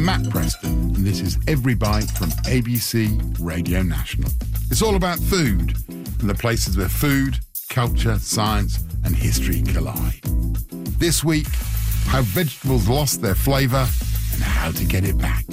I'm Matt Preston, and this is Every Bite from ABC Radio National. It's all about food and the places where food, culture, science and history collide. This week, how vegetables lost their flavour and how to get it back.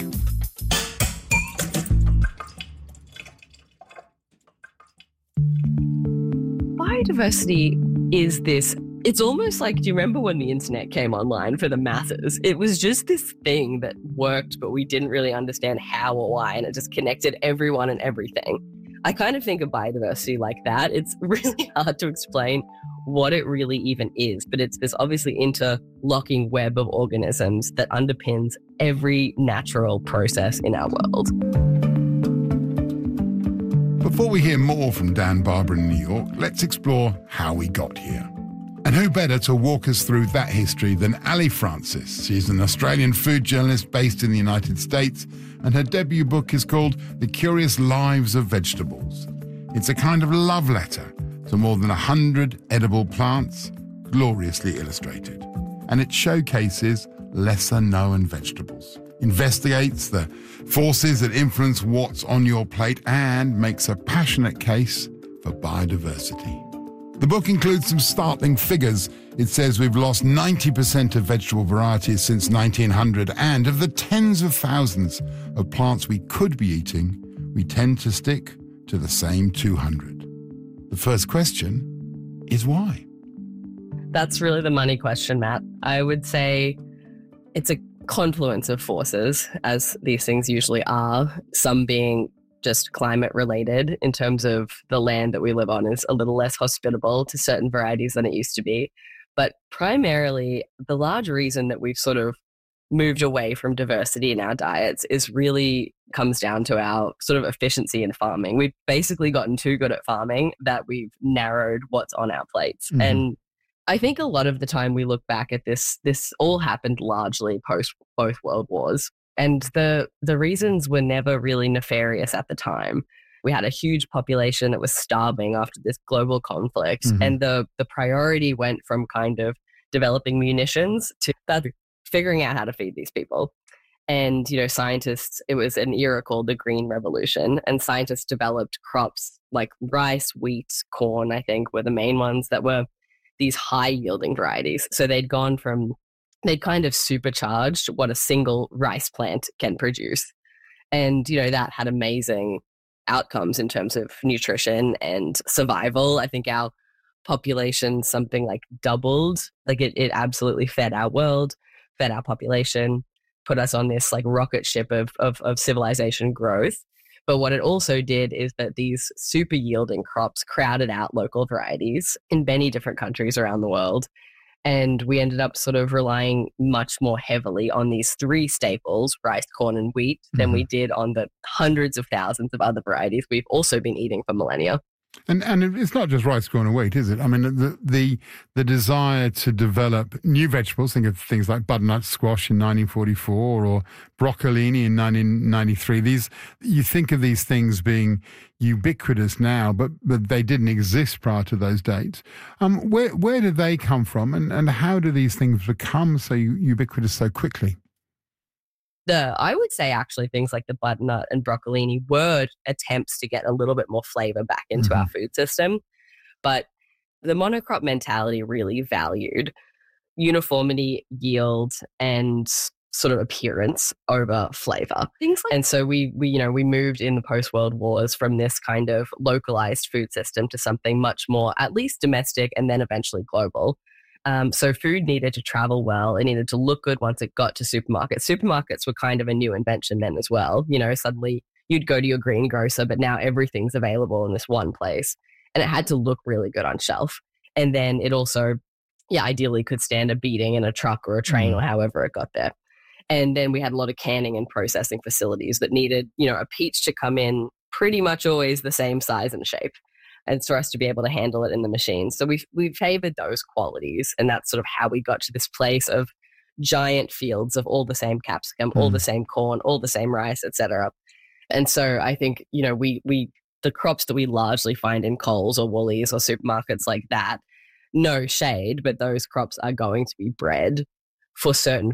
Biodiversity is this, it's almost like, do you remember when the internet came online for the masses? It was just this thing that worked, but we didn't really understand how or why, and it just connected everyone and everything. I kind of think of biodiversity like that. It's really hard to explain what it really even is, but it's this obviously interlocking web of organisms that underpins every natural process in our world. Before we hear more from Dan Barber in New York, let's explore how we got here. And who better to walk us through that history than Ali Francis? She's an Australian food journalist based in the United States, and her debut book is called The Curious Lives of Vegetables. It's a kind of love letter to more than 100 edible plants, gloriously illustrated. And it showcases lesser-known vegetables, investigates the forces that influence what's on your plate, and makes a passionate case for biodiversity. The book includes some startling figures. It says we've lost 90% of vegetable varieties since 1900, and of the tens of thousands of plants we could be eating, we tend to stick to the same 200. The first question is why? That's really the money question, Matt. I would say it's a confluence of forces, as these things usually are, some being just climate related in terms of the land that we live on is a little less hospitable to certain varieties than it used to be. But primarily, the large reason that we've sort of moved away from diversity in our diets is really comes down to our sort of efficiency in farming. We've basically gotten too good at farming that we've narrowed what's on our plates. Mm-hmm. And I think a lot of the time we look back at this all happened largely post both world wars. And the reasons were never really nefarious at the time. We had a huge population that was starving after this global conflict. Mm-hmm. And the priority went from kind of developing munitions to figuring out how to feed these people. And, scientists, it was an era called the Green Revolution. And scientists developed crops like rice, wheat, corn, I think, were the main ones that were these high yielding varieties. So they'd kind of supercharged what a single rice plant can produce. And, that had amazing outcomes in terms of nutrition and survival. I think our population something like doubled. Like it absolutely fed our world, fed our population, put us on this like rocket ship of civilization growth. But what it also did is that these super yielding crops crowded out local varieties in many different countries around the world. And we ended up sort of relying much more heavily on these three staples, rice, corn, and wheat, than we did on the hundreds of thousands of other varieties we've also been eating for millennia. And it's not just rice, corn, and wheat, is it? I mean, the desire to develop new vegetables, think of things like butternut squash in 1944 or broccolini in 1993. You think of these things being ubiquitous now, but they didn't exist prior to those dates. Where did they come from, and how do these things become so ubiquitous so quickly? I would say actually things like the butternut and broccolini were attempts to get a little bit more flavor back into our food system. But the monocrop mentality really valued uniformity, yield, and sort of appearance over flavor. And so we moved in the post-world wars from this kind of localized food system to something much more at least domestic and then eventually global. So food needed to travel well. It needed to look good once it got to supermarkets. Supermarkets were kind of a new invention then as well. Suddenly you'd go to your greengrocer, but now everything's available in this one place. And it had to look really good on shelf. And then it also, ideally could stand a beating in a truck or a train or however it got there. And then we had a lot of canning and processing facilities that needed, a peach to come in pretty much always the same size and shape. And for us to be able to handle it in the machine. So we favored those qualities. And that's sort of how we got to this place of giant fields of all the same capsicum, all the same corn, all the same rice, etc. And so I think, the crops that we largely find in Coles or Woolies or supermarkets like that, no shade, but those crops are going to be bred for certain